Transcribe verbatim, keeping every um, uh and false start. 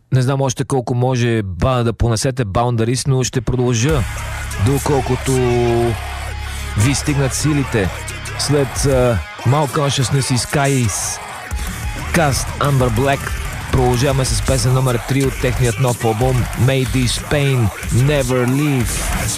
Не знам още колко може ба, да понесете Boundaries, но ще продължа доколкото ви стигнат силите. След uh, Malconsciousness и Skies, Cast Amber Black, продължаваме с песен номер три от техният нов албум May This Pain Never Leave.